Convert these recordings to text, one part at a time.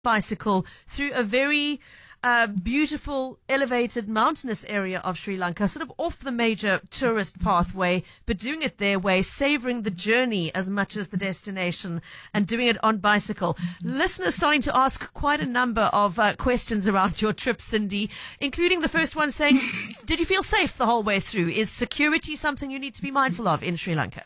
bicycle through a very beautiful, elevated, mountainous area of Sri Lanka, sort of off the major tourist pathway, but doing it their way, savoring the journey as much as the destination, and doing it on bicycle. Listeners starting to ask quite a number of questions around your trip, Cindy, including the first one saying, did you feel safe the whole way through? Is security something you need to be mindful of in Sri Lanka?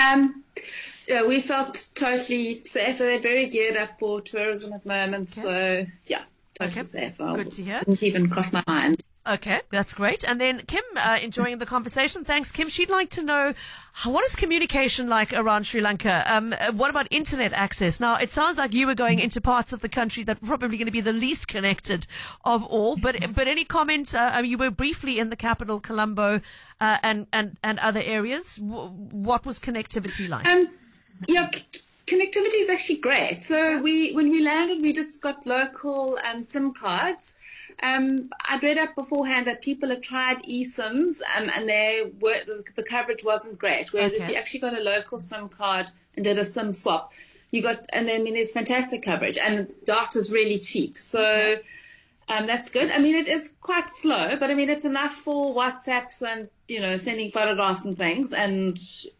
Yeah, we felt totally safe. They're very geared up for tourism at the moment, so yeah. Totally safe. Good to hear. Didn't even cross my mind. Okay, that's great. And then Kim, enjoying the conversation. Thanks, Kim. She'd like to know, what is communication like around Sri Lanka? What about internet access? Now, it sounds like you were going into parts of the country that are probably going to be the least connected of all. But any comments? You were briefly in the capital, Colombo, and other areas. What was connectivity like? Yeah. Connectivity is actually great. So when we landed, we just got local SIM cards. I'd read up beforehand that people have tried eSIMs and the coverage wasn't great. Whereas if you actually got a local SIM card and did a SIM swap, there's fantastic coverage and data's really cheap. So that's good. I mean, it is quite slow, but I mean, it's enough for WhatsApps and, sending photographs and things and,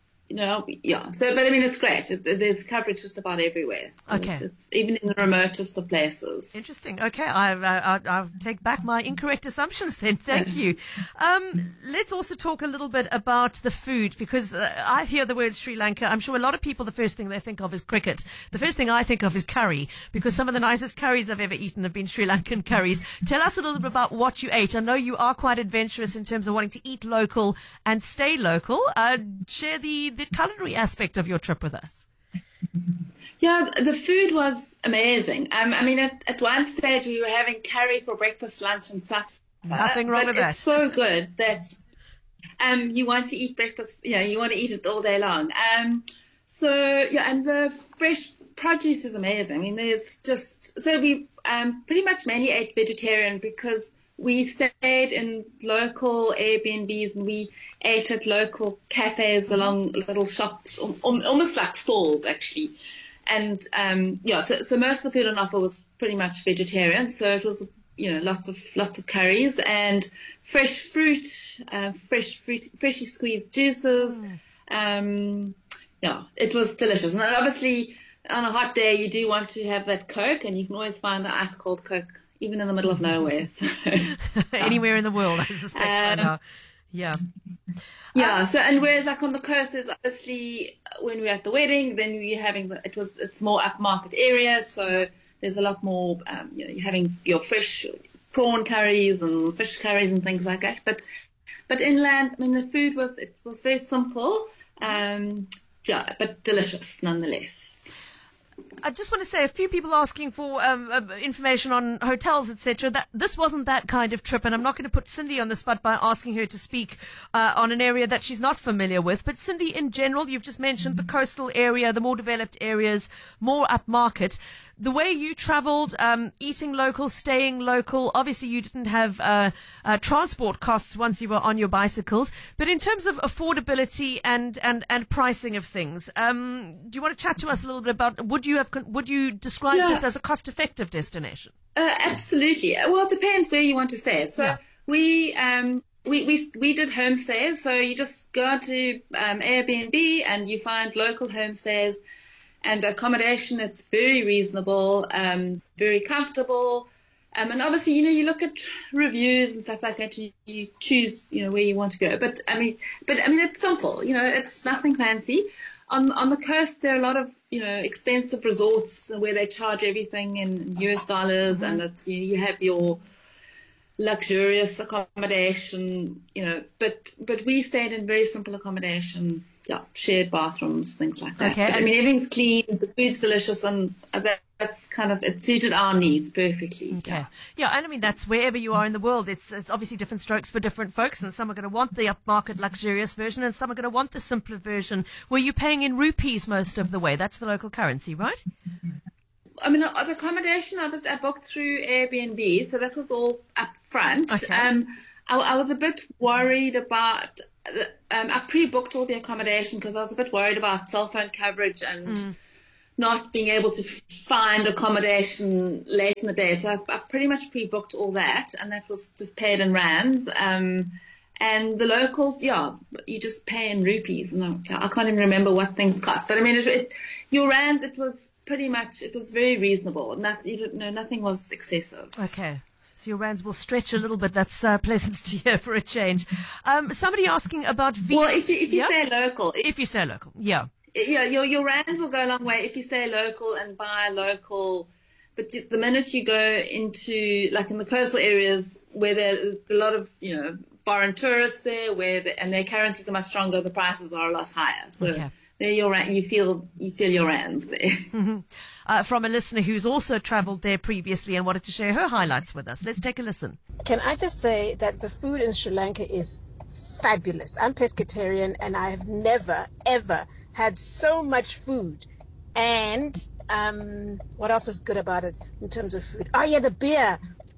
yeah. So, but I mean, it's great. There's coverage just about everywhere. Okay. It's even in the remotest of places. Interesting. Okay. I'll take back my incorrect assumptions then. Thank you. Let's also talk a little bit about the food, because I hear the word Sri Lanka. I'm sure a lot of people, the first thing they think of is cricket. The first thing I think of is curry, because some of the nicest curries I've ever eaten have been Sri Lankan curries. Tell us a little bit about what you ate. I know you are quite adventurous in terms of wanting to eat local and stay local. Share the culinary aspect of your trip with us. Yeah, the food was amazing. I mean, at one stage we were having curry for breakfast, lunch, and supper. Nothing wrong with that. It's so good that you want to eat breakfast. You want to eat it all day long. And the fresh produce is amazing. I mean, we pretty much mainly ate vegetarian because we stayed in local Airbnbs and we ate at local cafes along little shops, almost like stalls actually. And so most of the food on offer was pretty much vegetarian. So it was lots of curries and fresh fruit, freshly squeezed juices. It was delicious. And obviously on a hot day you do want to have that Coke, and you can always find the ice cold Coke even in the middle of nowhere. So, anywhere in the world, I suspect right now. Yeah. Yeah. So, and whereas like on the coast, there's obviously when we're at the wedding, then you're having it's more upmarket area. So there's a lot more, you're having your fresh prawn curries and fish curries and things like that. But inland, I mean, the food was very simple, but delicious nonetheless. I just want to say, a few people asking for information on hotels, etc. That this wasn't that kind of trip, and I'm not going to put Cindy on the spot by asking her to speak on an area that she's not familiar with. But Cindy, in general, you've just mentioned the coastal area, the more developed areas, more upmarket. The way you travelled, eating local, staying local. Obviously, you didn't have transport costs once you were on your bicycles. But in terms of affordability and pricing of things, do you want to chat to us a little bit about? Would you describe this as a cost-effective destination? Absolutely. Well, it depends where you want to stay. So we did homestays. So you just go to Airbnb and you find local homestays. And the accommodation, it's very reasonable, very comfortable. And obviously, you look at reviews and stuff like that, and you choose, where you want to go. But I mean, it's simple, it's nothing fancy. On the coast, there are a lot of, expensive resorts where they charge everything in US dollars, and it's, you have your luxurious accommodation, but we stayed in very simple accommodation. Yeah, shared bathrooms, things like that. Okay. But, I mean, everything's clean, the food's delicious, and that's it suited our needs perfectly. Okay. Yeah, and I mean, that's wherever you are in the world. It's obviously different strokes for different folks, and some are going to want the upmarket luxurious version, and some are going to want the simpler version. Were you paying in rupees most of the way? That's the local currency, right? I mean, the accommodation I booked through Airbnb, so that was all up front. Okay. I was a bit worried about... I pre-booked all the accommodation because I was a bit worried about cell phone coverage and not being able to find accommodation late in the day. So I pretty much pre-booked all that, and that was just paid in rands. And the locals, you just pay in rupees. And I can't even remember what things cost. But I mean, your rands, it was very reasonable. Nothing was excessive. Okay. So your rands will stretch a little bit. That's pleasant to hear for a change. Somebody asking about visa. Well, if you stay local. If you stay local, yeah. Yeah, your rands will go a long way if you stay local and buy local. But the minute you go into, like in the coastal areas where there's a lot of, foreign tourists there, and their currencies are much stronger, the prices are a lot higher. So there you feel your rands there. From a listener who's also travelled there previously and wanted to share her highlights with us. Let's take a listen. Can I just say that the food in Sri Lanka is fabulous. I'm pescatarian and I have never, ever had so much food. And what else was good about it in terms of food? Oh, yeah, the beer.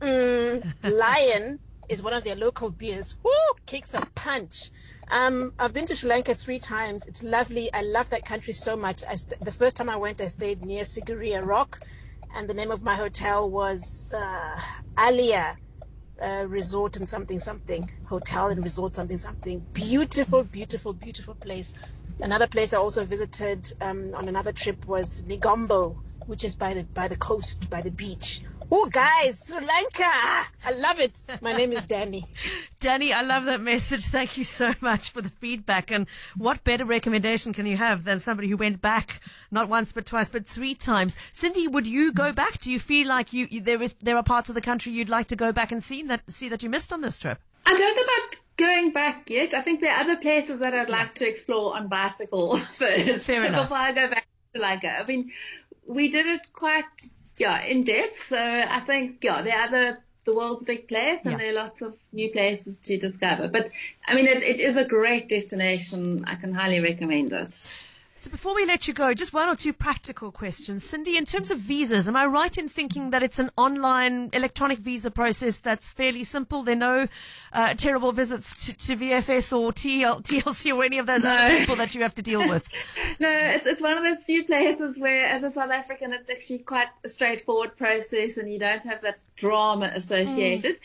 Lion is one of their local beers. Woo! Kicks a punch. I've been to Sri Lanka 3 times. It's lovely. I love that country so much. The first time I went, I stayed near Sigiriya Rock, and the name of my hotel was Alia Resort and something hotel and resort something. Beautiful, beautiful, beautiful place. Another place I also visited on another trip was Negombo, which is by the coast, by the beach. Oh, guys, Sri Lanka! I love it. My name is Danny. Danny, I love that message. Thank you so much for the feedback. And what better recommendation can you have than somebody who went back not once but twice but 3 times? Cindy, would you go back? Do you feel like there are parts of the country you'd like to go back and see that you missed on this trip? I don't know about going back yet. I think there are other places that I'd like to explore on bicycle first. Fair enough. Before I go back to Sri Lanka. I mean, we did it quite in depth. So I think the world's a big place, and there are lots of new places to discover. But I mean, it is a great destination. I can highly recommend it. So before we let you go, just 1 or 2 practical questions. Cindy, in terms of visas, am I right in thinking that it's an online electronic visa process that's fairly simple? There are no terrible visits to VFS or TLC or any of those other people that you have to deal with? No, it's one of those few places where, as a South African, it's actually quite a straightforward process and you don't have that drama associated.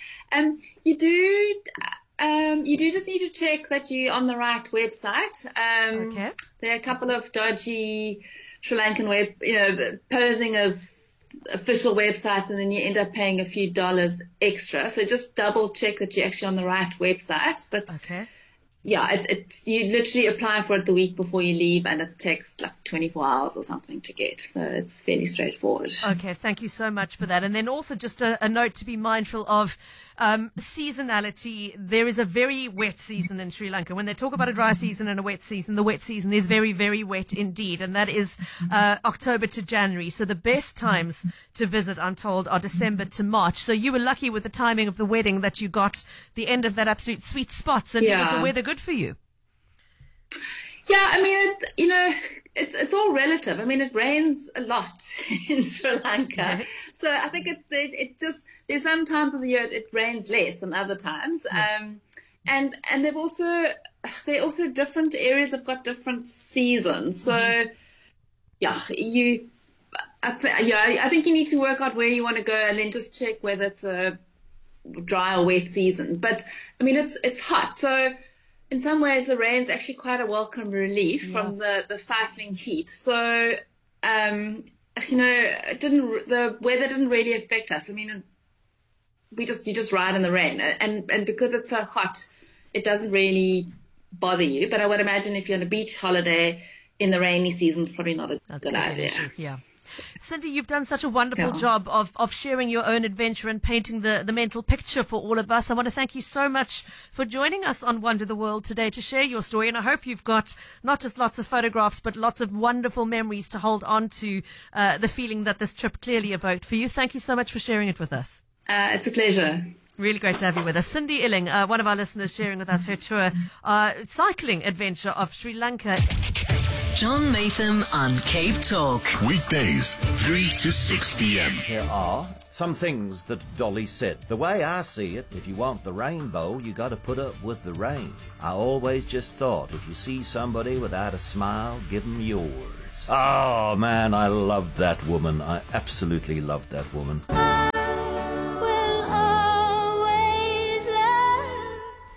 You do just need to check that you're on the right website. Okay. There are a couple of dodgy Sri Lankan posing as official websites, and then you end up paying a few dollars extra. So just double check that you're actually on the right website. But it's you literally apply for it the week before you leave, and it takes like 24 hours or something to get. So it's fairly straightforward. Okay, thank you so much for that. And then also just a note to be mindful of seasonality. There is a very wet season in Sri Lanka. When they talk about a dry season and a wet season, the wet season is very, very wet indeed. And that is October to January. So the best times to visit, I'm told, are December to March. So you were lucky with the timing of the wedding that you got the end of that absolute sweet spot. And was the weather good for you? Yeah, I mean, it's all relative. I mean, it rains a lot in Sri Lanka, so I think it just there's some times of the year it rains less than other times, and there are also different areas have got different seasons. So I think you need to work out where you want to go and then just check whether it's a dry or wet season. But I mean, it's hot, so in some ways, the rain's actually quite a welcome relief from the stifling heat. So, the weather didn't really affect us. I mean, you just ride in the rain, and because it's so hot, it doesn't really bother you. But I would imagine if you're on a beach holiday in the rainy season, it's probably not a good idea. Yeah. Cindy, you've done such a wonderful job of sharing your own adventure and painting the mental picture for all of us. I want to thank you so much for joining us on Wonder the World today to share your story. And I hope you've got not just lots of photographs, but lots of wonderful memories to hold on to the feeling that this trip clearly evoked for you. Thank you so much for sharing it with us. It's a pleasure. Really great to have you with us. Cindy Illing, one of our listeners, sharing with us her tour, cycling adventure of Sri Lanka. John Maytham on Cape Talk. Weekdays, 3 to 6 p.m. Here are some things that Dolly said. The way I see it, if you want the rainbow, you got to put up with the rain. I always just thought if you see somebody without a smile, give them yours. Oh, man, I loved that woman. I absolutely loved that woman. Will always love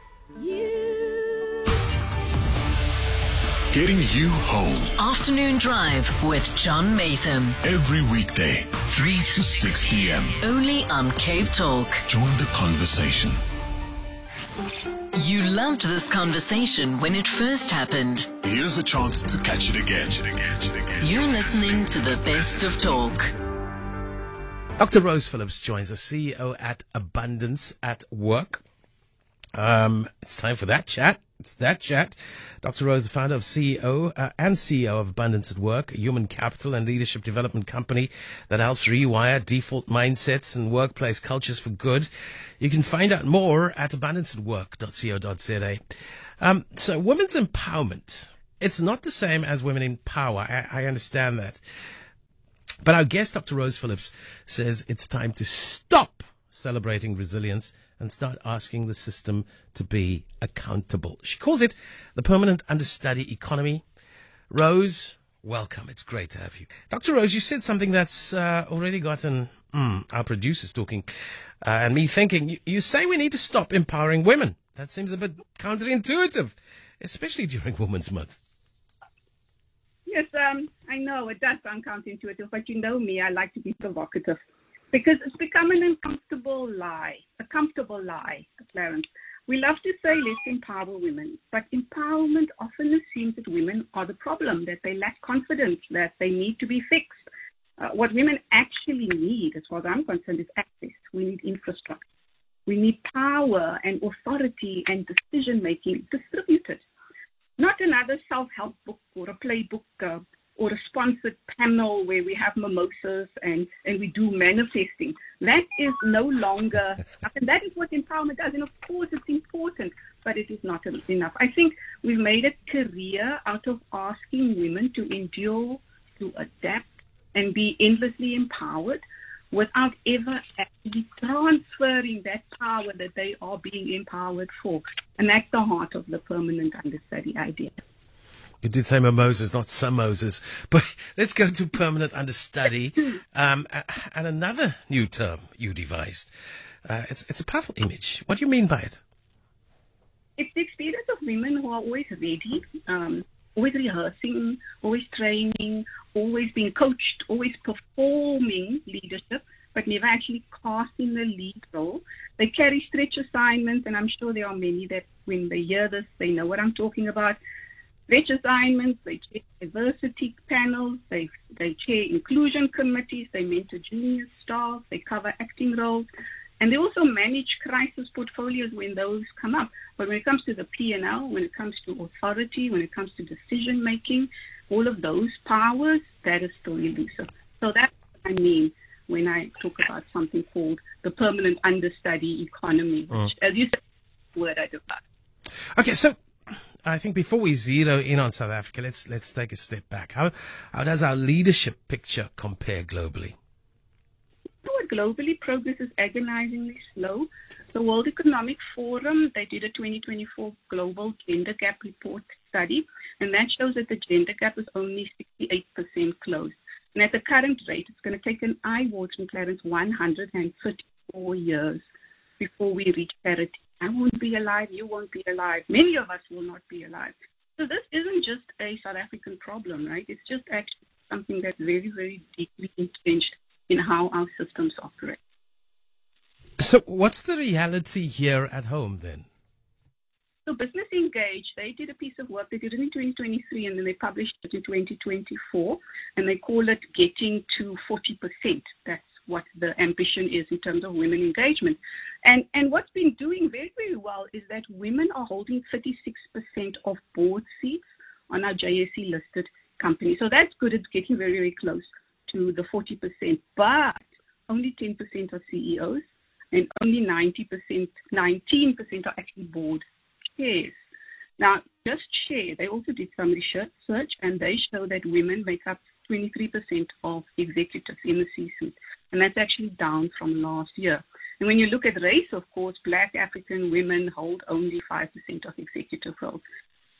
you. Getting you home Afternoon Drive with John Matham. every weekday, 3 to 6 p.m. Only on Cape Talk. Join the conversation. You loved this conversation when it first happened. Here's a chance to catch it again. You're listening to the best of talk. Dr. Rose Phillips joins us, CEO at Abundance at Work. It's time for that chat. It's that chat. Dr. Rose, the founder of CEO of Abundance at Work, a human capital and leadership development company that helps rewire default mindsets and workplace cultures for good. You can find out more at abundanceatwork.co.za. So women's empowerment, it's not the same as women in power. I understand that. But our guest, Dr. Rose Phillips, says it's time to stop celebrating resilience and start asking the system to be accountable. She calls it the permanent understudy economy. Rose, welcome. It's great to have you. Dr. Rose, you said something that's already gotten our producers talking and me thinking. You say we need to stop empowering women. That seems a bit counterintuitive, especially during Women's Month. Yes, I know it does sound counterintuitive, but you know me, I like to be provocative. Because it's become an uncomfortable lie, Clarence. We love to say let's empower women, but empowerment often assumes that women are the problem, that they lack confidence, that they need to be fixed. What women actually need, as far as I'm concerned, is access. We need infrastructure. We need power and authority and decision-making distributed. Not another self-help book or a playbook or a sponsored panel where we have mimosas and we do manifesting. That is no longer, and that is what empowerment does. And of course it's important, but it is not enough. I think we've made a career out of asking women to endure, to adapt, and be endlessly empowered without ever actually transferring that power that they are being empowered for. And that's the heart of the permanent understudy idea. You did say mimosas, not samosas. But let's go to permanent understudy and another new term you devised. It's a powerful image. What do you mean by it? It's the experience of women who are always ready, always rehearsing, always training, always being coached, always performing leadership, but never actually casting the lead role. They carry stretch assignments, and I'm sure there are many that when they hear this, they know what I'm talking about. Stretch assignments, they chair diversity panels, they chair inclusion committees, they mentor junior staff, they cover acting roles, and they also manage crisis portfolios when those come up. But when it comes to the P&L, when it comes to authority, when it comes to decision making, all of those powers, that is still elusive. So that's what I mean when I talk about something called the permanent understudy economy, which, as you said, is the word I developed. Okay, so I think before we zero in on South Africa, let's take a step back. How does our leadership picture compare globally? Globally, progress is agonizingly slow. The World Economic Forum, they did a 2024 Global Gender Gap Report study, and that shows that the gender gap is only 68% closed. And at the current rate, it's going to take an eye-watering, Clarence, 134 years before we reach parity. I won't be alive, you won't be alive, many of us will not be alive. So this isn't just a South African problem, right? It's just actually something that's very, very deeply entrenched in how our systems operate. So what's the reality here at home then? So Business Engage, they did a piece of work. They did it in 2023 and then they published it in 2024, and they call it Getting to 40%. That's what the ambition is in terms of women engagement. And what's been doing very, very well is that women are holding 36% of board seats on our JSE listed companies. So that's good. It's getting very, very close to the 40%, but only 10% are CEOs and only 19% are actually board chairs. Now, just share, they also did some research and they show that women make up 23% of executives in the C-suite, and that's actually down from last year. And when you look at race, of course, Black African women hold only 5% of executive roles.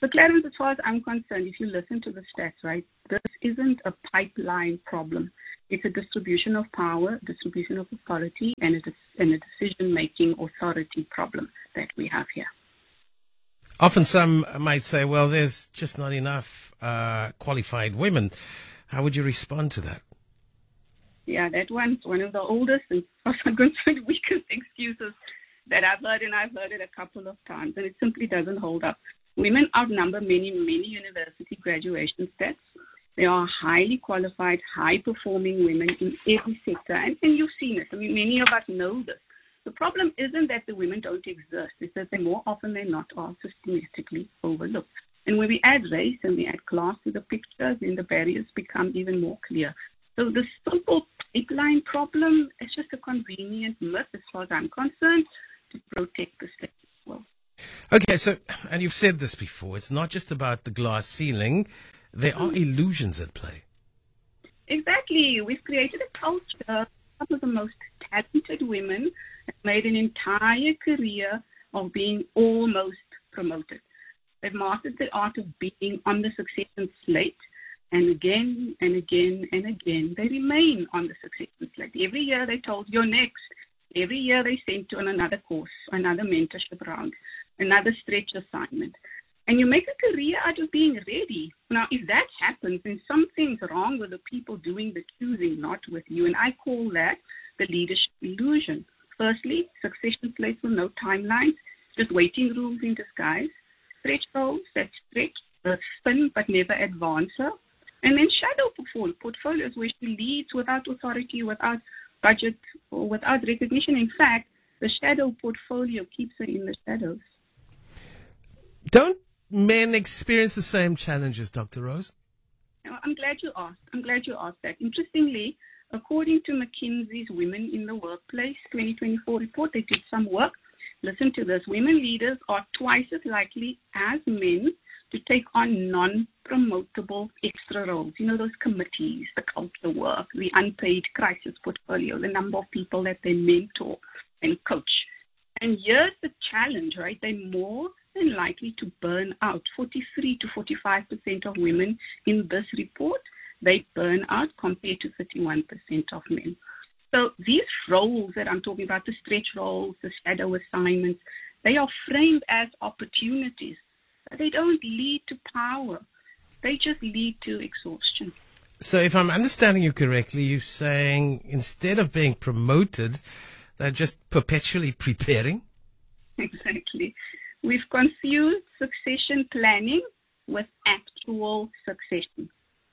So, Clarence, as far as I'm concerned, if you listen to the stats, right, this isn't a pipeline problem. It's a distribution of power, distribution of authority, and a decision-making authority problem that we have here. Often some might say, well, there's just not enough qualified women. How would you respond to that? Yeah, that one's one of the oldest and, as far as I'm concerned, weakest excuses that I've heard, and I've heard it a couple of times, and it simply doesn't hold up. Women outnumber many university graduation stats. There are highly qualified, high-performing women in every sector, and you've seen it. I mean, many of us know this. The problem isn't that the women don't exist. It's that they more often than not are systematically overlooked. And when we add race and we add class to the picture, then the barriers become even more clear. So the simple pipeline problem is just a convenient myth, as far as I'm concerned, to protect the state as well. Okay, so, and you've said this before, it's not just about the glass ceiling. There are illusions at play. Exactly. We've created a culture. Some of the most talented women have made an entire career of being almost promoted. They've mastered the art of being on the succession slate, and again and again and again, they remain on the succession slate. Every year they're told, you're next. Every year they send you on another course, another mentorship round, another stretch assignment. And you make a career out of being ready. Now, if that happens, then something's wrong with the people doing the choosing, not with you. And I call that the leadership illusion. Firstly, succession slates with no timelines, just waiting rooms in disguise. Stretch goals that stretch, spin but never advance her. And then shadow portfolios where she leads without authority, without budget, or without recognition. In fact, the shadow portfolio keeps her in the shadows. Don't men experience the same challenges, Dr. Rose? I'm glad you asked that. Interestingly, according to McKinsey's Women in the Workplace 2024 report, they did some work. Listen to this. Women leaders are twice as likely as men to take on non-promotable extra roles. You know, those committees, the culture work, the unpaid crisis portfolio, the number of people that they mentor and coach. And here's the challenge, right? They're more than likely to burn out. 43 to 45% of women in this report, they burn out compared to 31% of men. So these roles that I'm talking about, the stretch roles, the shadow assignments, they are framed as opportunities. But they don't lead to power. They just lead to exhaustion. So if I'm understanding you correctly, you're saying instead of being promoted, they're just perpetually preparing? Exactly. We've confused succession planning with actual succession.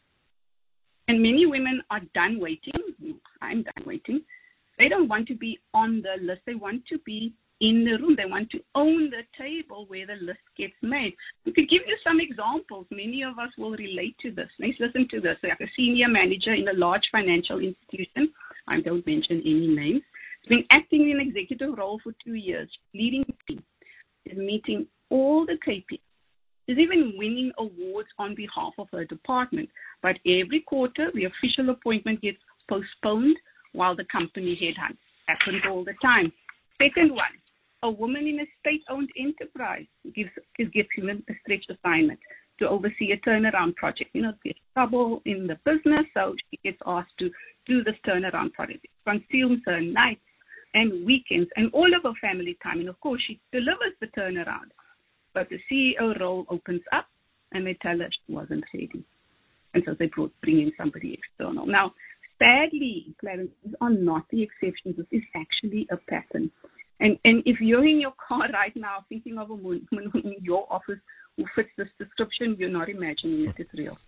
And many women are done waiting. I'm done waiting. They don't want to be on the list. They want to be in the room. They want to own the table where the list gets made. We could give you some examples. Many of us will relate to this. Let's listen to this. Like a senior manager in a large financial institution, I don't mention any names, has been acting in an executive role for 2 years, leading the team, is meeting all the KPIs, is even winning awards on behalf of her department. But every quarter, the official appointment gets postponed while the company headhunts. Happens all the time. Second one, a woman in a state-owned enterprise gets given a stretch assignment to oversee a turnaround project. You know, there's trouble in the business, so she gets asked to do this turnaround project. It consumes her nights and weekends and all of her family time. And of course, she delivers the turnaround. But the CEO role opens up and they tell her she wasn't ready. And so they bring in somebody external. Now, sadly, Clarence, these are not the exceptions. This is actually a pattern. And if you're in your car right now thinking of a woman in your office who fits this description, you're not imagining it. It's real.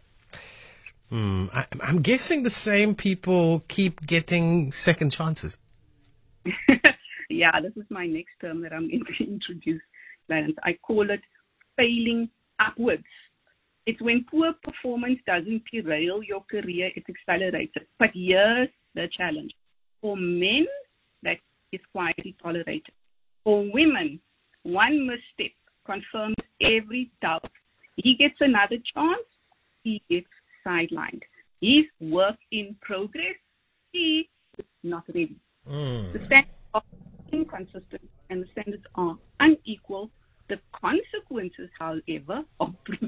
I'm guessing the same people keep getting second chances. Yeah, this is my next term that I'm going to introduce, Clarence. I call it failing upwards. It's when poor performance doesn't derail your career, it accelerates it. But here's the challenge. For men, that is quietly tolerated. For women, one misstep confirms every doubt. He gets another chance, he gets sidelined. He's work in progress, he is not ready. The standards are inconsistent and the standards are unequal. The consequences, however, are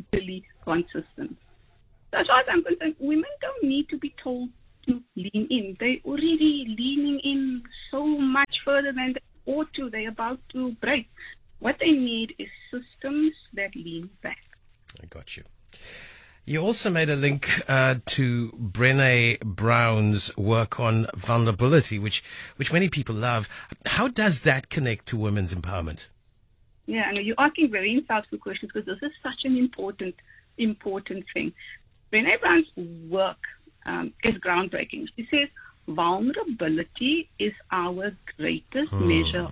consistent. So as far as I'm concerned, women don't need to be told to lean in. They're already leaning in so much further than they ought to. They're about to break. What they need is systems that lean back. I got you. You also made a link to Brené Brown's work on vulnerability, which many people love. How does that connect to women's empowerment? Yeah, I know you're asking very insightful questions because this is such an important thing. Brené Brown's work is groundbreaking. She says vulnerability is our greatest measure.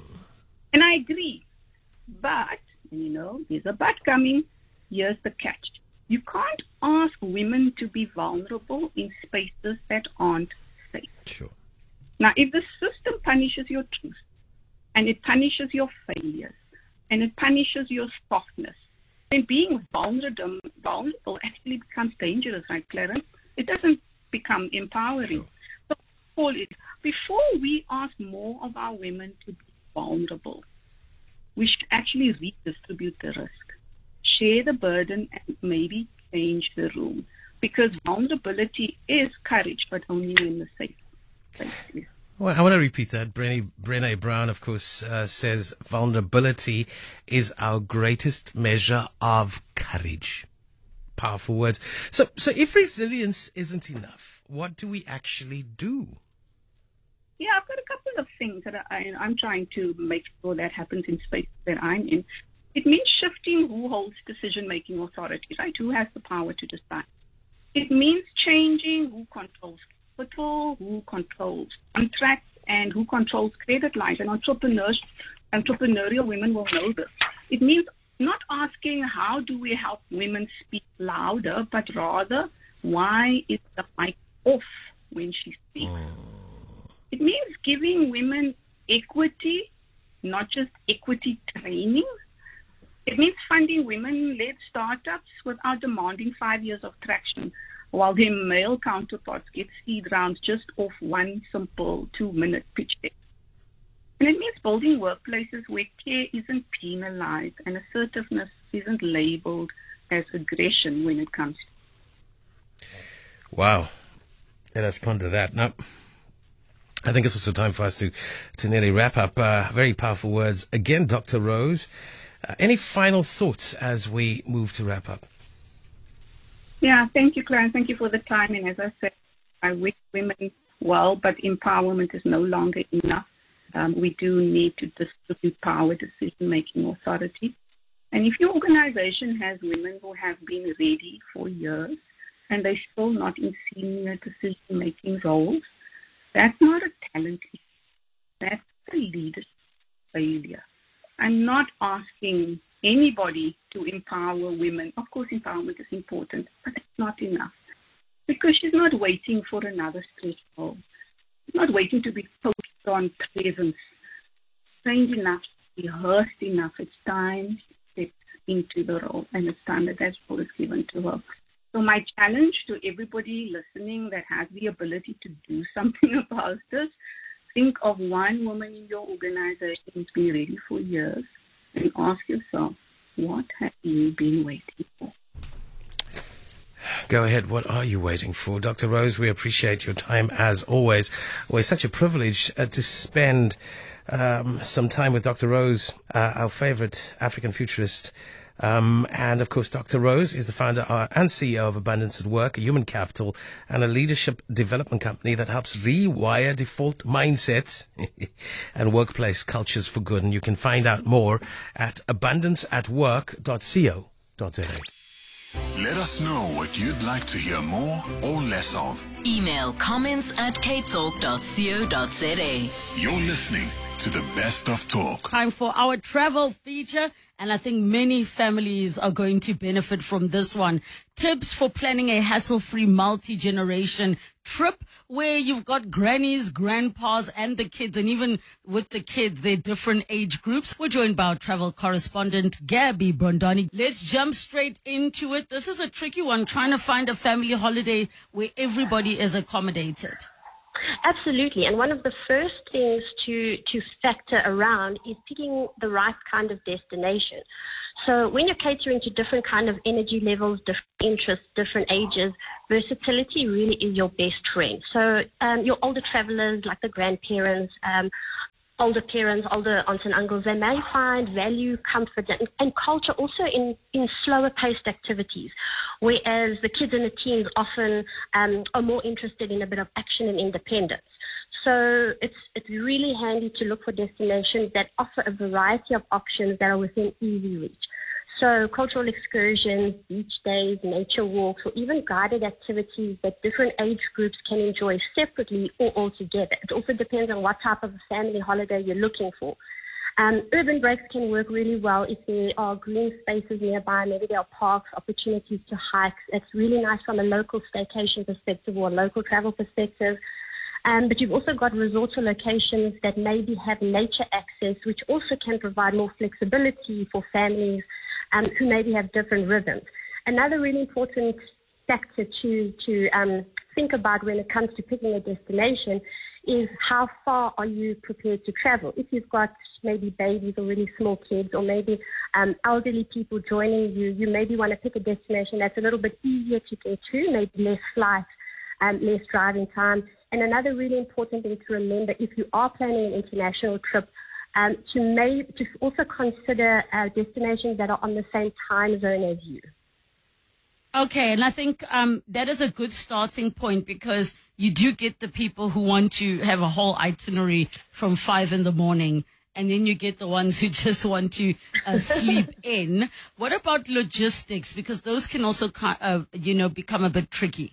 And I agree. But, there's a but coming. Here's the catch. You can't ask women to be vulnerable in spaces that aren't safe. Sure. Now, if the system punishes your truth, and it punishes your failures, and it punishes your softness, then being vulnerable actually becomes dangerous, right, Clarence? It doesn't become empowering. Sure. So, before we ask more of our women to be vulnerable, we should actually redistribute the risk. Share the burden and maybe change the room. Because vulnerability is courage, but only in the safe place. Well, I want to repeat that. Brené Brown, of course, says vulnerability is our greatest measure of courage. Powerful words. So if resilience isn't enough, what do we actually do? Yeah, I've got a couple of things that I'm trying to make sure that happens in space that I'm in. It means shifting who holds decision-making authority, right? Who has the power to decide? It means changing who controls capital, who controls contracts, and who controls credit lines. And entrepreneurial women will know this. It means not asking how do we help women speak louder, but rather why is the mic off when she speaks? It means giving women equity, not just equity training. It means funding women-led startups without demanding 5 years of traction, while their male counterparts get seed rounds just off one simple 2-minute pitch deck. And it means building workplaces where care isn't penalized and assertiveness isn't labeled as aggression when it comes to. Wow. Let us ponder that. Now, I think it's also time for us to nearly wrap up. Very powerful words. Again, Dr. Rose, any final thoughts as we move to wrap up? Yeah, thank you, Clarence. Thank you for the time. And as I said, I wish women well, but empowerment is no longer enough. We do need to distribute power, decision-making authority. And if your organization has women who have been ready for years and they're still not in senior decision-making roles, that's not a talent issue. That's a leadership failure. I'm not asking anybody to empower women. Of course, empowerment is important, but it's not enough. Because she's not waiting for another stretch goal. She's not waiting to be coached on presence. Trained enough, rehearsed enough. It's time she steps into the role, and it's time that role is given to her. So my challenge to everybody listening that has the ability to do something about this, think of one woman in your organization who's been ready for years and ask yourself, what have you been waiting for? Go ahead. What are you waiting for? Dr. Rose, we appreciate your time as always. Always such a privilege to spend some time with Dr. Rose, our favorite African futurist. And of course, Dr. Rose is the founder and CEO of Abundance at Work, a human capital and a leadership development company that helps rewire default mindsets and workplace cultures for good. And you can find out more at abundanceatwork.co.za. Let us know what you'd like to hear more or less of. Email comments@capetalk.co.za. You're listening to the best of talk. Time for our travel feature, and I think many families are going to benefit from this one. Tips for planning a hassle-free multi-generation trip where you've got grannies, grandpas, and the kids, and even with the kids, they're different age groups. We're joined by our travel correspondent, Gabby Bondani. Let's jump straight into it. This is a tricky one, trying to find a family holiday where everybody is accommodated. Absolutely. And one of the first things to factor around is picking the right kind of destination. So when you're catering to different kind of energy levels, different interests, different ages, versatility really is your best friend. So your older travelers, like the grandparents, older parents, older aunts and uncles, they may find value, comfort, and culture also in slower paced activities, whereas the kids and the teens often are more interested in a bit of action and independence. So it's really handy to look for destinations that offer a variety of options that are within easy reach. So cultural excursions, beach days, nature walks, or even guided activities that different age groups can enjoy separately or all together. It also depends on what type of family holiday you're looking for. Urban breaks can work really well if there are green spaces nearby. Maybe there are parks, opportunities to hike. It's really nice from a local staycation perspective or a local travel perspective. But you've also got resort locations that maybe have nature access, which also can provide more flexibility for families who maybe have different rhythms. Another really important factor to think about when it comes to picking a destination is how far are you prepared to travel. If you've got maybe babies or really small kids, or maybe elderly people joining you, you maybe want to pick a destination that's a little bit easier to get to, maybe less flights, less driving time. And another really important thing to remember, if you are planning an international trip, to also consider destinations that are on the same time zone as you. Okay, and I think that is a good starting point, because you do get the people who want to have a whole itinerary from 5 a.m, and then you get the ones who just want to sleep in. What about logistics? Because those can also, become a bit tricky.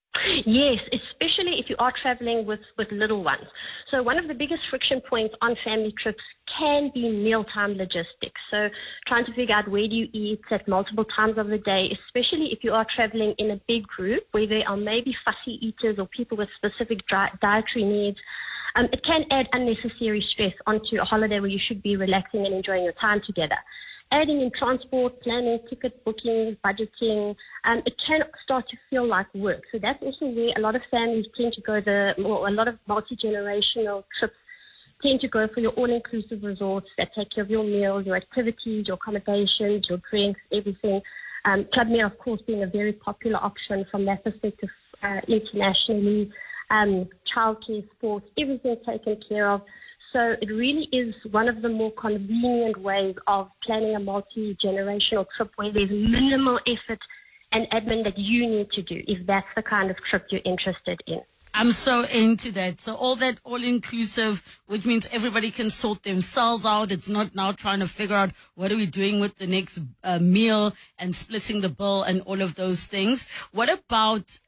Yes, especially if you are traveling with little ones. So one of the biggest friction points on family trips can be mealtime logistics. So trying to figure out where do you eat at multiple times of the day, especially if you are traveling in a big group where there are maybe fussy eaters or people with specific dietary needs. It can add unnecessary stress onto a holiday where you should be relaxing and enjoying your time together. Adding in transport, planning, ticket booking, budgeting, it can start to feel like work. So that's also where a lot of families tend to go, a lot of multi-generational trips tend to go for your all-inclusive resorts that take care of your meals, your activities, your accommodations, your drinks, everything. Club Med, of course, being a very popular option from that perspective internationally. Childcare, sports, everything taken care of. So it really is one of the more convenient ways of planning a multi-generational trip where there's minimal effort and admin that you need to do if that's the kind of trip you're interested in. I'm so into that. So all that all-inclusive, which means everybody can sort themselves out. It's not now trying to figure out what are we doing with the next meal and splitting the bill and all of those things. What about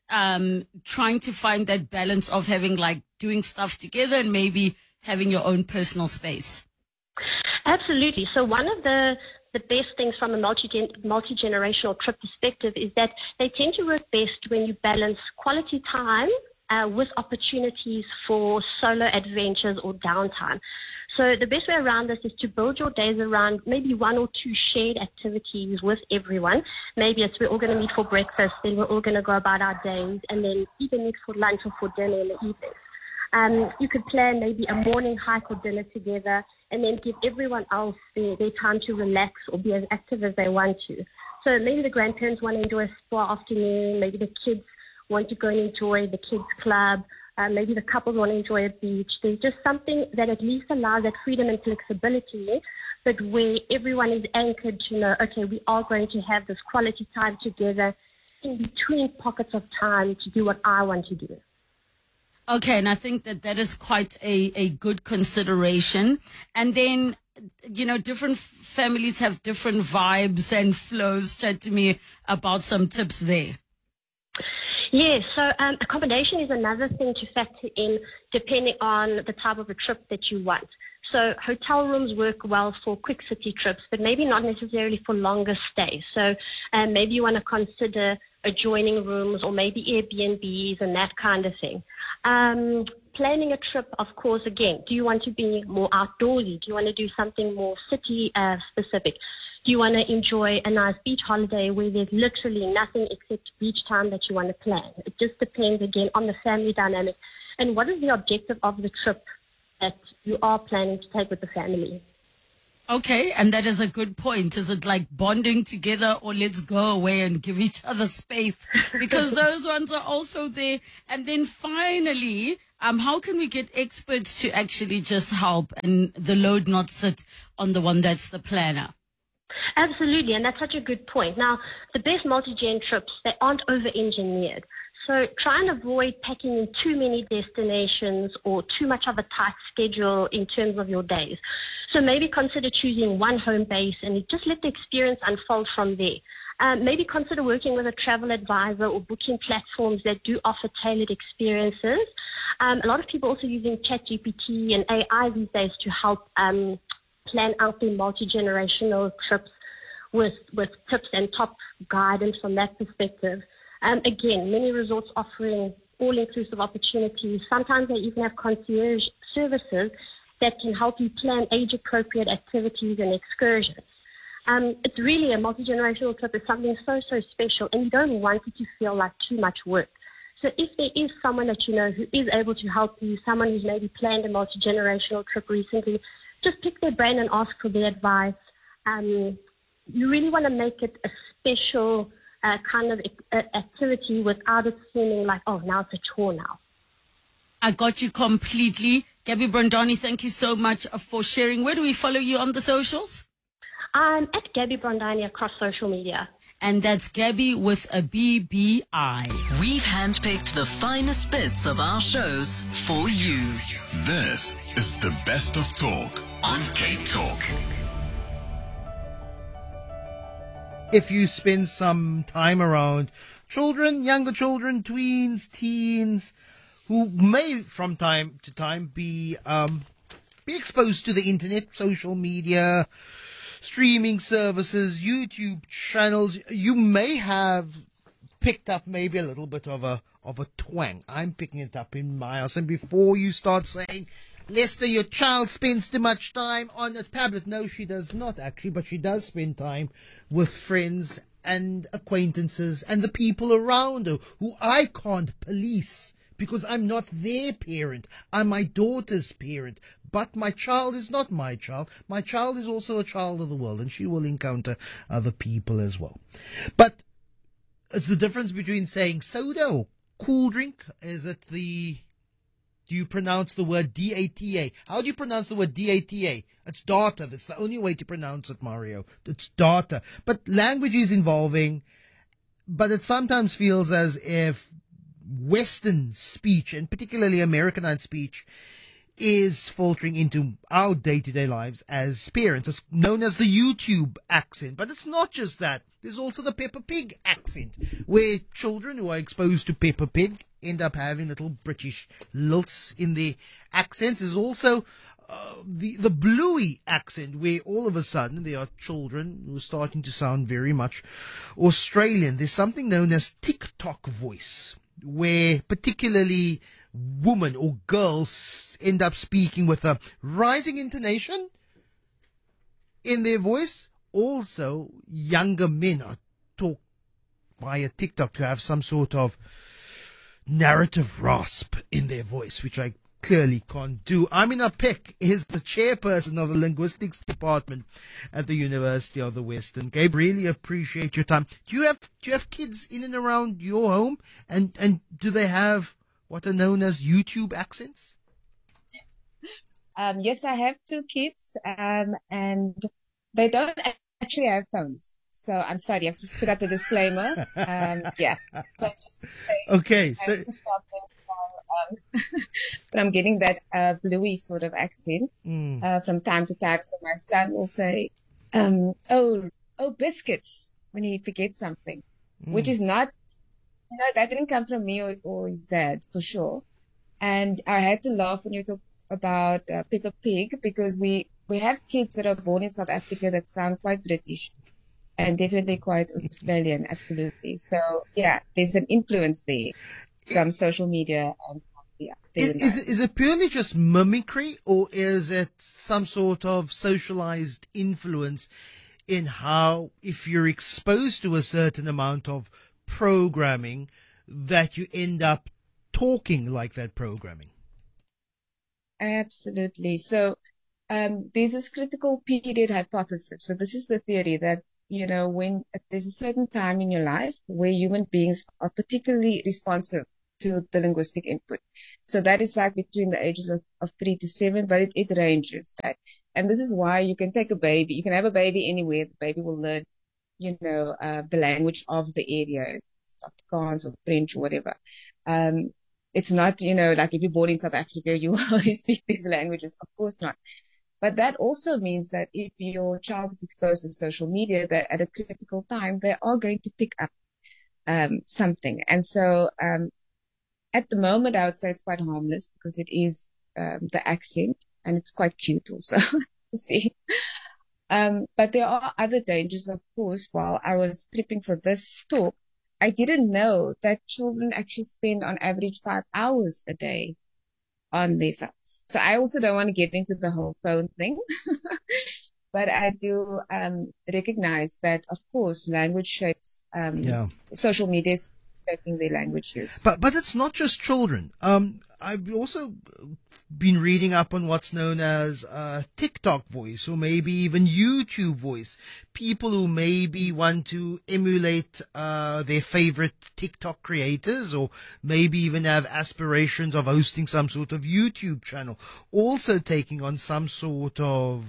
trying to find that balance of having doing stuff together and maybe having your own personal space? Absolutely. So one of the best things from a multi-generational trip perspective is that they tend to work best when you balance quality time with opportunities for solo adventures or downtime. So the best way around this is to build your days around maybe 1 or 2 shared activities with everyone. Maybe it's we're all going to meet for breakfast, then we're all going to go about our days, and then either meet for lunch or for dinner in the evening. You could plan maybe a morning hike or dinner together, and then give everyone else their time to relax or be as active as they want to. So maybe the grandparents want to enjoy a spa afternoon, maybe the kids want to go and enjoy the kids club, maybe the couples want to enjoy a beach. There's just something that at least allows that freedom and flexibility, but where everyone is anchored to know, okay, we are going to have this quality time together in between pockets of time to do what I want to do. Okay, and I think that is quite a good consideration. And then, different families have different vibes and flows. Chat to me about some tips there. Yes, so accommodation is another thing to factor in depending on the type of a trip that you want. So hotel rooms work well for quick city trips, but maybe not necessarily for longer stays. So maybe you want to consider adjoining rooms or maybe Airbnbs and that kind of thing. Planning a trip, of course, again, do you want to be more outdoorsy? Do you want to do something more city specific? Do you want to enjoy a nice beach holiday where there's literally nothing except beach time that you want to plan? It just depends, again, on the family dynamic. And what is the objective of the trip that you are planning to take with the family? Okay, and that is a good point. Is it like bonding together, or let's go away and give each other space? Because those ones are also there. And then finally, how can we get experts to actually just help and the load not sit on the one that's the planner? Absolutely, and that's such a good point. Now, the best multi-gen trips, they aren't over-engineered. So try and avoid packing in too many destinations or too much of a tight schedule in terms of your days. So maybe consider choosing one home base and just let the experience unfold from there. Maybe consider working with a travel advisor or booking platforms that do offer tailored experiences. A lot of people also using ChatGPT and AI these days to help plan out their multi-generational trips with tips and top guidance from that perspective. Again, many resorts offering all-inclusive opportunities. Sometimes they even have concierge services that can help you plan age-appropriate activities and excursions. It's really a multi-generational trip is something so special, and you don't want it to feel like too much work. So if there is someone that you know who is able to help you, someone who's maybe planned a multi-generational trip recently, just pick their brain and ask for their advice. You really want to make it a special kind of activity without it seeming like, oh, now it's a chore now. I got you completely. Gabby Brondani, thank you so much for sharing. Where do we follow you on the socials? At Gabby Brondani across social media. And that's Gabby with a BBI. We've handpicked the finest bits of our shows for you. This is the best of talk on Cape Talk. If you spend some time around children, younger children, tweens, teens, who may from time to time be exposed to the internet, social media, streaming services, YouTube channels, you may have picked up maybe a little bit of a twang. I'm picking it up in my house. And before you start saying, Lester, your child spends too much time on a tablet. No, she does not actually, but she does spend time with friends and acquaintances and the people around her who I can't police because I'm not their parent. I'm my daughter's parent. But my child is not my child. My child is also a child of the world, and she will encounter other people as well. But it's the difference between saying soda or cool drink. Do you pronounce the word D-A-T-A? How do you pronounce the word D-A-T-A? It's data. That's the only way to pronounce it, Mario. It's data. But language is evolving, but it sometimes feels as if Western speech, and particularly Americanized speech, is filtering into our day-to-day lives as parents. It's known as the YouTube accent, but it's not just that. There's also the Peppa Pig accent, where children who are exposed to Peppa Pig end up having little British lilts in their accents. There's also the Bluey accent, where all of a sudden there are children who are starting to sound very much Australian. There's something known as TikTok voice, where particularly women or girls end up speaking with a rising intonation in their voice. Also, younger men are taught via TikTok to have some sort of narrative rasp in their voice, which I clearly can't do. Amina Peck is the chairperson of the linguistics department at the University of the Western Cape. Really appreciate your time. Do you have kids in and around your home, and do they have what are known as YouTube accents? Yes, I have two kids, and they don't actually have phones. So I'm sorry, I've just put up a disclaimer. Yeah. But just okay, so but I'm getting that Bluey sort of accent from time to time. So my son will say, "Oh, biscuits," when he forgets something, which is not, that didn't come from me or his dad for sure. And I had to laugh when you talk about Peppa Pig, because we have kids that are born in South Africa that sound quite British and definitely quite Australian, absolutely. So yeah, there's an influence there from social media. And yeah, is it purely just mimicry, or is it some sort of socialized influence in how, if you're exposed to a certain amount of programming, that you end up talking like that programming? Absolutely. So there's this critical period hypothesis. So this is the theory that, when there's a certain time in your life where human beings are particularly responsive to the linguistic input. So that is like between the ages of 3 to 7, but it ranges, right? And this is why you can take a baby, you can have a baby anywhere, the baby will learn, the language of the area, Afrikaans or French or whatever. It's not, like if you're born in South Africa, you only speak these languages. Of course not. But that also means that if your child is exposed to social media, that at a critical time, they are going to pick up something. And so at the moment, I would say it's quite harmless because it is the accent, and it's quite cute also to see. But there are other dangers, of course. While I was prepping for this talk, I didn't know that children actually spend on average 5 hours a day on their phones. So I also don't want to get into the whole phone thing, but I do recognize that, of course, language shapes, social media is shaping their language use. But it's not just children. I've also been reading up on what's known as TikTok voice, or maybe even YouTube voice. People who maybe want to emulate their favorite TikTok creators, or maybe even have aspirations of hosting some sort of YouTube channel, also taking on some sort of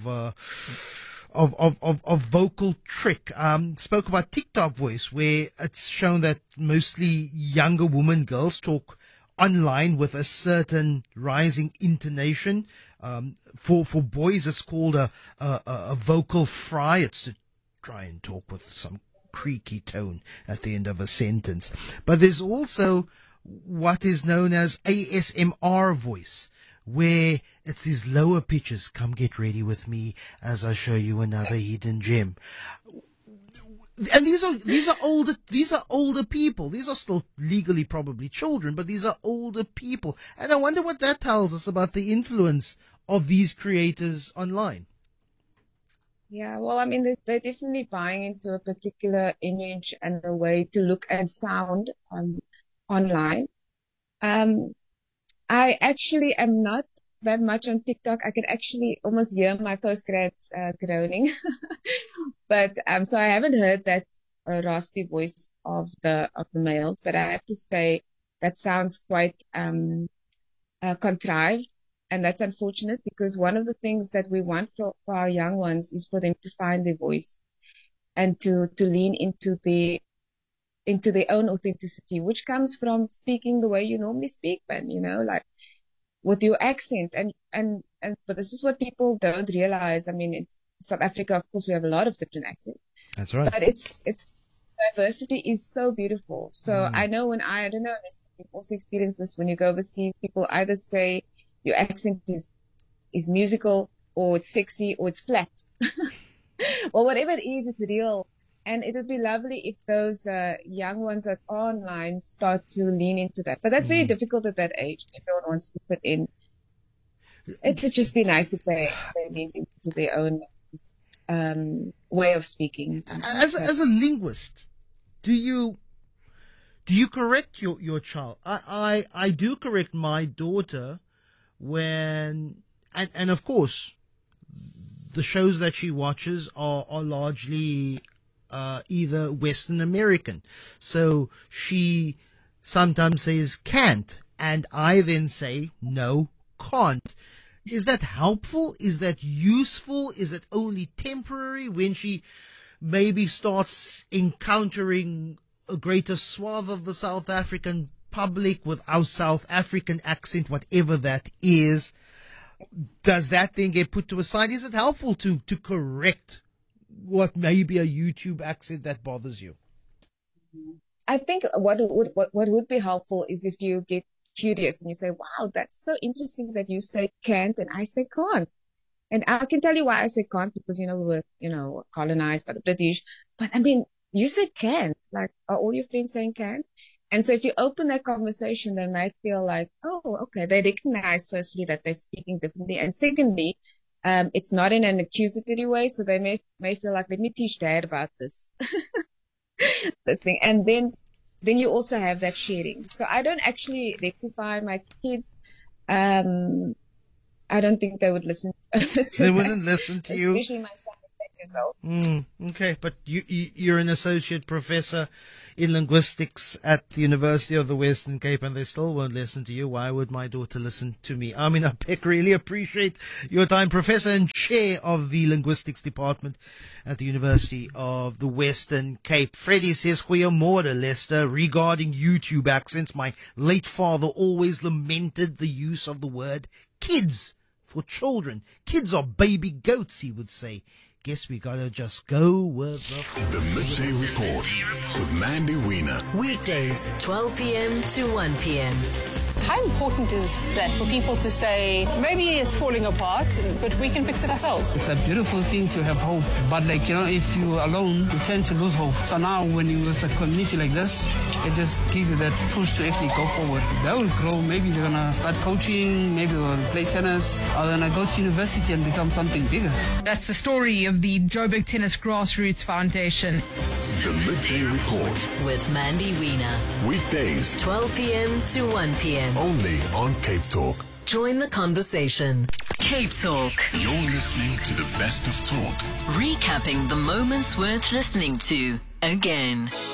vocal trick. Spoke about TikTok voice, where it's shown that mostly younger girls talk online with a certain rising intonation. For boys, it's called a vocal fry. It's to try and talk with some creaky tone at the end of a sentence. But there's also what is known as ASMR voice, where it's these lower pitches. Come get ready with me as I show you another hidden gem. And these are older people. These are still legally probably children, but these are older people. And I wonder what that tells us about the influence of these creators online. Yeah, well, I mean, they're definitely buying into a particular image and a way to look and sound online. I actually am not that much on TikTok. I can actually almost hear my postgrads groaning. But so I haven't heard that raspy voice of the males, but I have to say that sounds quite contrived, and that's unfortunate because one of the things that we want for our young ones is for them to find their voice and to lean into their own authenticity, which comes from speaking the way you normally speak, man, like with your accent. But this is what people don't realize. I mean, in South Africa, of course, we have a lot of different accents. That's right. But it's diversity is so beautiful. So I know when I don't know, you've also experienced this when you go overseas, people either say your accent is musical, or it's sexy, or it's flat. Well, whatever it is, it's real. And it would be lovely if those young ones that are online start to lean into that. But that's very difficult at that age. Everyone wants to put in. It would just be nice if they lean into their own way of speaking. As a linguist, do you correct your child? I do correct my daughter when, and of course, the shows that she watches are largely either Western American. So she sometimes says can't, and I then say no, can't. Is that helpful? Is that useful? Is it only temporary when she maybe starts encountering a greater swath of the South African public with our South African accent, whatever that is? Does that then get put to a side? Is it helpful to correct what may be a YouTube accent that bothers you? I think what would be helpful is if you get curious and you say, wow, that's so interesting that you say can't and I say can't. And I can tell you why I say can't, because, we were, colonized by the British. But I mean, you said can. Like, are all your friends saying can? And so if you open that conversation, they might feel like, oh, okay. They recognize firstly that they're speaking differently. And secondly, it's not in an accusatory way. So they may feel like, let me teach dad about this, this thing. And then you also have that sharing. So I don't actually rectify my kids. I don't think they would listen to They wouldn't listen to you. Especially my son is 10 years old. Okay, but you're an associate professor in linguistics at the University of the Western Cape, and they still won't listen to you. Why would my daughter listen to me? Amina Peck, really appreciate your time, Professor and Chair of the Linguistics Department at the University of the Western Cape. Freddie says, "Goeiemorgen, Lester. Regarding YouTube accents, my late father always lamented the use of the word kids for children. Kids are baby goats, he would say. Guess we gotta just go with The Midday Report with Mandy Wiener. Weekdays, 12 p.m. to 1 p.m. How important is that for people to say, maybe it's falling apart, but we can fix it ourselves? It's a beautiful thing to have hope, but if you're alone, you tend to lose hope. So now when you're with a community like this, it just gives you that push to actually go forward. They will grow, maybe they're going to start coaching, maybe they'll play tennis, or they're going to go to university and become something bigger. That's the story of the Joburg Tennis Grassroots Foundation. The Midday Report with Mandy Wiener. Weekdays, 12 p.m. to 1 p.m. only on Cape Talk. Join the conversation. Cape Talk. You're listening to the best of talk. Recapping the moments worth listening to again.